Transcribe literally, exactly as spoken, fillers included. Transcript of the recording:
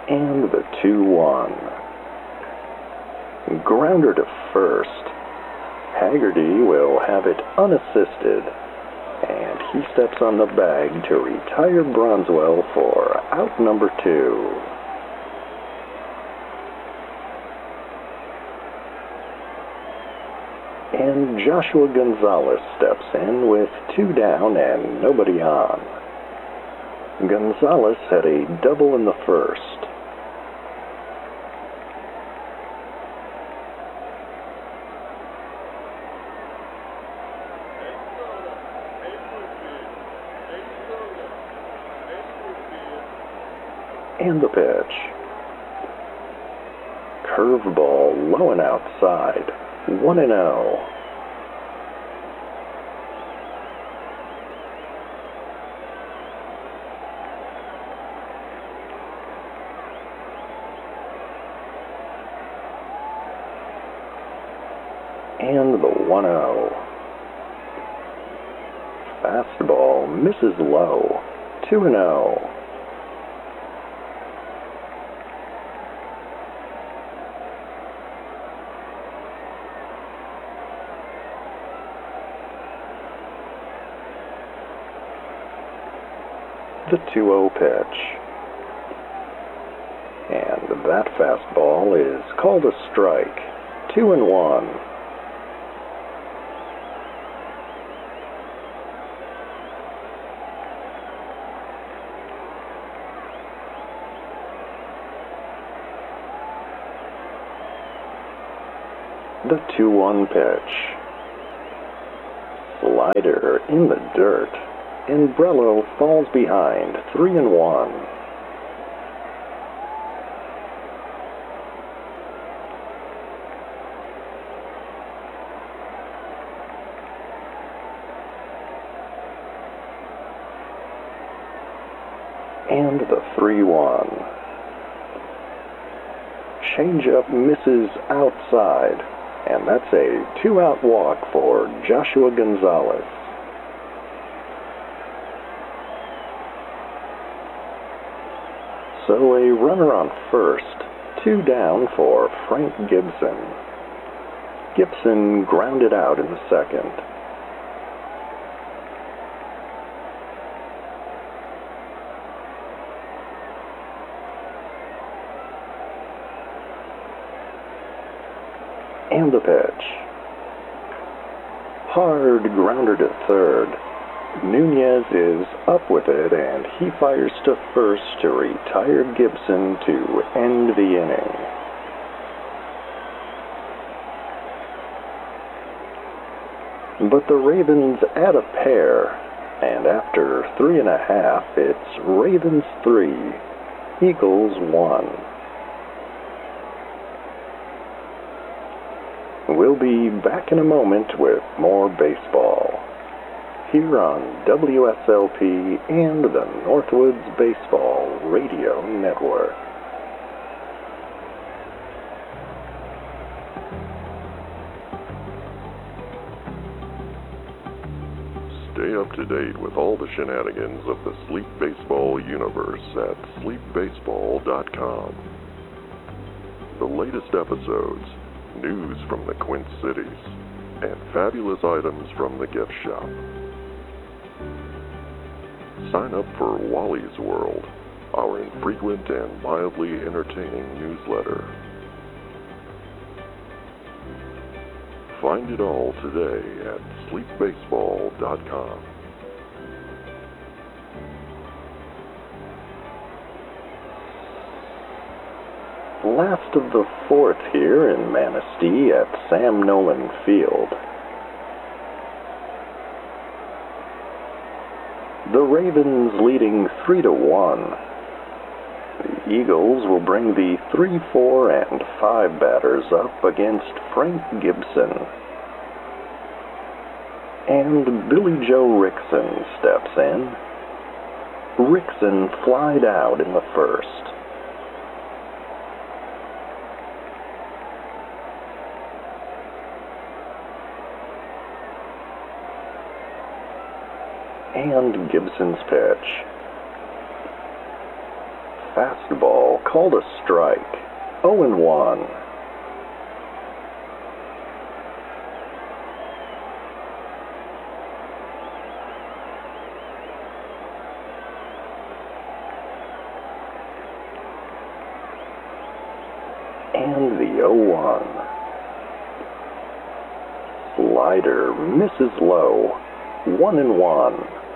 And the two one. Grounder to first. Haggerty will have it unassisted, and he steps on the bag to retire Bronswell for out number two. And Joshua Gonzalez steps in with two down and nobody on. Gonzalez had a double in the first. And the pitch. Curveball low and outside. one and oh. And the one oh. Fastball misses low. two and oh. The two oh pitch. And that fastball is called a strike. Two and one. The two one pitch. Slider in the dirt. And Brello falls behind, three and one. And the three one. Changeup misses outside, and that's a two-out walk for Joshua Gonzalez. So a runner on first, two down for Frank Gibson. Gibson grounded out in the second. And the pitch. Hard grounder to third. Nunez is up with it, and he fires to first to retire Gibson to end the inning. But the Ravens add a pair, and after three and a half, it's Ravens three, Eagles one. We'll be back in a moment with more baseball, here on W S L P and the Northwoods Baseball Radio Network. Stay up to date with all the shenanigans of the Sleep Baseball universe at sleep baseball dot com. The latest episodes, news from the Quint Cities, and fabulous items from the gift shop. Sign up for Wally's World, our infrequent and mildly entertaining newsletter. Find it all today at sleep baseball dot com. Last of the fourth here in Manistee at Sam Nolan Field. The Ravens leading three to one. The Eagles will bring the three, four, and five batters up against Frank Gibson. And Billy Joe Rickson steps in. Rickson flied out in the first. And Gibson's pitch. Fastball called a strike. oh and one. And the oh one. Slider misses low. one and one.